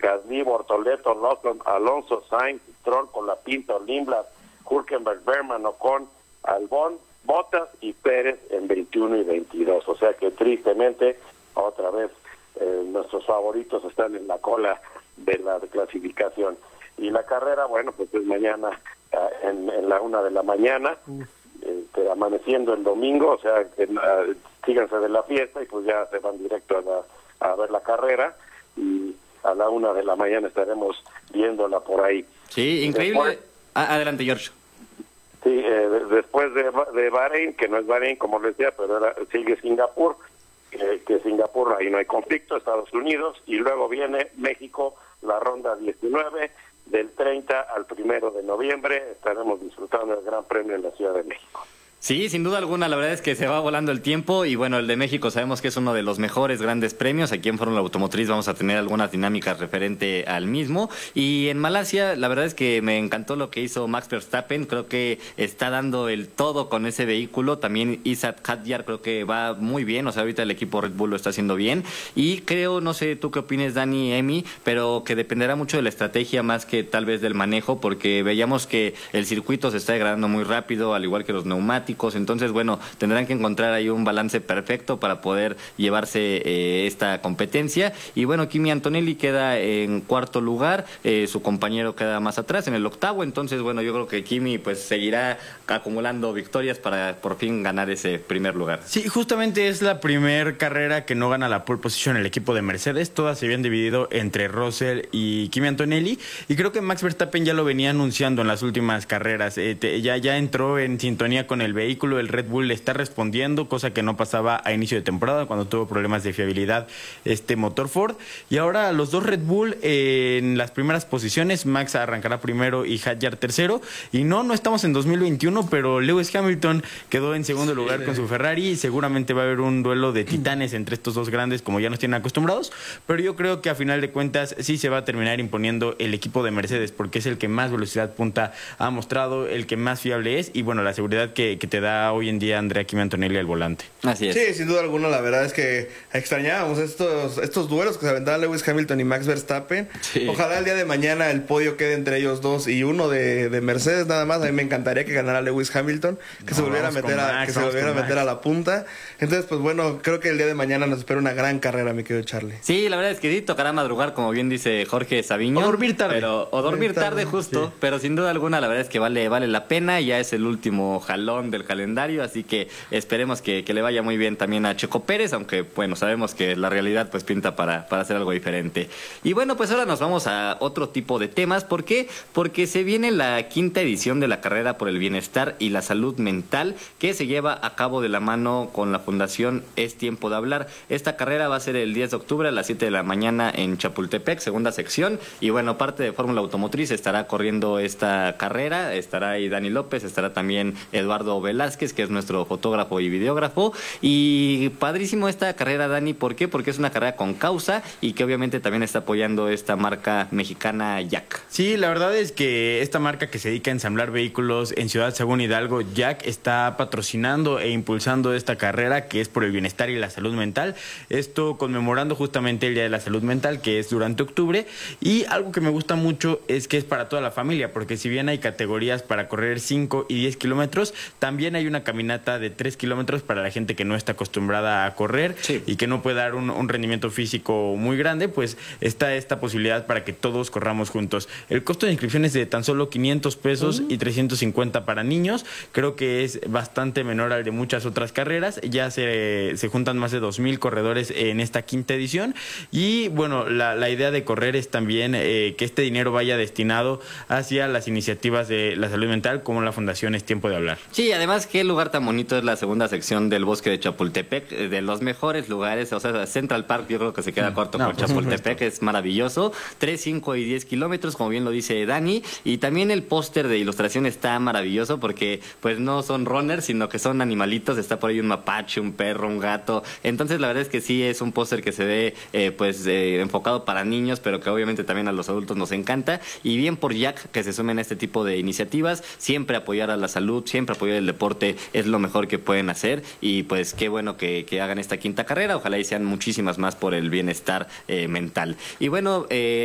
Gasly, Bortoleto, Lawson, Alonso, Sainz, Stroll, Colapinto, Lindblad, Hülkenberg, Berman, Ocon, Albon, Bottas y Pérez en 21 y 22. O sea que tristemente otra vez nuestros favoritos están en la cola de la clasificación. Y la carrera, bueno, pues es mañana en la 1 de la mañana, amaneciendo el domingo, o sea, síganse de la fiesta y pues ya se van directo a ver la carrera y a la 1 de la mañana estaremos viéndola por ahí. Sí, increíble. Después, adelante, George. Sí, después de Bahrein, que no es Bahrein, como les decía, pero sigue Singapur, que Singapur ahí no hay conflicto, Estados Unidos, y luego viene México, la ronda 19, del 30 al 1 de noviembre, estaremos disfrutando del Gran Premio en la Ciudad de México. Sí, sin duda alguna, la verdad es que se va volando el tiempo y bueno, el de México sabemos que es uno de los mejores grandes premios. Aquí en Fórmula Automotriz vamos a tener algunas dinámicas referente al mismo. Y en Malasia, la verdad es que me encantó lo que hizo Max Verstappen, creo que está dando el todo con ese vehículo. También Isaac Hadjar creo que va muy bien, o sea, ahorita el equipo Red Bull lo está haciendo bien. Y creo, no sé tú qué opines, Dani, Emi, pero que dependerá mucho de la estrategia más que tal vez del manejo, porque veíamos que el circuito se está degradando muy rápido, al igual que los neumáticos. Entonces, bueno, tendrán que encontrar ahí un balance perfecto para poder llevarse esta competencia. Y bueno, Kimi Antonelli queda en cuarto lugar, su compañero queda más atrás, en el octavo. Entonces, bueno, yo creo que Kimi pues seguirá acumulando victorias para por fin ganar ese primer lugar. Sí, justamente es la primera carrera que no gana la pole position el equipo de Mercedes. Todas se habían dividido entre Russell y Kimi Antonelli. Y creo que Max Verstappen ya lo venía anunciando en las últimas carreras. Ya entró en sintonía con el vehículo, el Red Bull le está respondiendo, cosa que no pasaba a inicio de temporada cuando tuvo problemas de fiabilidad este motor Ford. Y ahora los dos Red Bull en las primeras posiciones, Max arrancará primero y Hadjar tercero. Y no estamos en 2021, pero Lewis Hamilton quedó en segundo lugar con su Ferrari y seguramente va a haber un duelo de titanes entre estos dos grandes como ya nos tienen acostumbrados, pero yo creo que a final de cuentas sí se va a terminar imponiendo el equipo de Mercedes porque es el que más velocidad punta ha mostrado, el que más fiable es y bueno, la seguridad que te da hoy en día Andrea Kimi Antonelli al volante. Así es. Sí, sin duda alguna, la verdad es que extrañábamos estos duelos que se aventaban Lewis Hamilton y Max Verstappen. Sí. Ojalá el día de mañana el podio quede entre ellos dos y uno de Mercedes nada más. A mí me encantaría que ganara Lewis Hamilton, que se volviera a meter a la punta. Entonces, pues bueno, creo que el día de mañana nos espera una gran carrera, mi querido Charlie. Sí, la verdad es que sí, tocará madrugar, como bien dice Jorge Saviño. O dormir tarde. Dormir tarde justo, sí. Pero sin duda alguna la verdad es que vale la pena, ya es el último jalón del calendario, así que esperemos que le vaya muy bien también a Checo Pérez, aunque bueno, sabemos que la realidad pues pinta para hacer algo diferente. Y bueno, pues ahora nos vamos a otro tipo de temas. ¿Por qué? Porque se viene la quinta edición de la carrera por el bienestar y la salud mental que se lleva a cabo de la mano con la Fundación Es Tiempo de Hablar. Esta carrera va a ser el 10 de octubre a las 7 de la mañana en Chapultepec, segunda sección, y bueno, parte de Fórmula Automotriz estará corriendo esta carrera, estará ahí Dani López, estará también Eduardo Velázquez, que es nuestro fotógrafo y videógrafo, y padrísimo esta carrera, Dani. ¿Por qué? Porque es una carrera con causa y que obviamente también está apoyando esta marca mexicana Jack. Sí, la verdad es que esta marca que se dedica a ensamblar vehículos en Ciudad Sagún Hidalgo, Jack, está patrocinando e impulsando esta carrera que es por el bienestar y la salud mental. Esto conmemorando justamente el Día de la Salud Mental, que es durante octubre. Y algo que me gusta mucho es que es para toda la familia, porque si bien hay categorías para correr 5 y 10 kilómetros, también hay una caminata de 3 kilómetros para la gente que no está acostumbrada a correr, sí, y que no puede dar un rendimiento físico muy grande, pues está esta posibilidad para que todos corramos juntos. El costo de inscripción es de tan solo 500 pesos y 350 para niños. Creo que es bastante menor al de muchas otras carreras. Ya se juntan más de 2,000 corredores en esta quinta edición. Y bueno, la idea de correr es también que este dinero vaya destinado hacia las iniciativas de la salud mental, como la Fundación Es Tiempo de Hablar. Sí, además, qué lugar tan bonito es la segunda sección del bosque de Chapultepec, de los mejores lugares. O sea, Central Park yo creo que se queda corto con Chapultepec, es maravilloso. 3, 5 y 10 kilómetros, como bien lo dice Dani. Y también el póster de ilustración está maravilloso porque pues no son runners, sino que son animalitos. Está por ahí un mapache, un perro, un gato. Entonces la verdad es que sí es un póster que se ve enfocado para niños, pero que obviamente también a los adultos nos encanta. Y bien por Jack, que se sumen a este tipo de iniciativas. Siempre apoyar a la salud, siempre apoyar el deporte es lo mejor que pueden hacer. Y pues qué bueno que hagan esta quinta carrera. Ojalá y sean muchísimas más por el bienestar mental. Y bueno,